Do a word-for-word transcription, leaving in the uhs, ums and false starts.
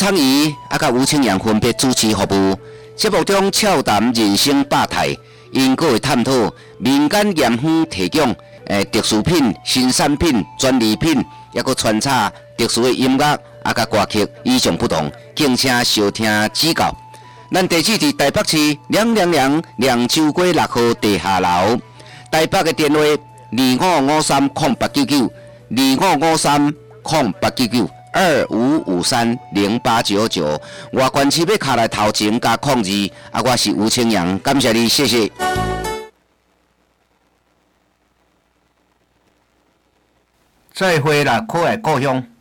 昌仪啊，甲吴清阳分别主持服务。节目中俏谈人生百态，因阁会探讨民间盐园提供诶特殊品、新产品、专利品，抑阁穿插特殊的音乐啊，甲歌曲与众不同，敬请收听指教。咱地址伫台北市两两两凉州街六号地下楼，台北的电话二五五三空八九九，二五五三空八九九。二五五三零八九九，外观市要卡来头前加控字，啊，我是吴清阳，感谢你，谢谢。再会啦，可爱故乡。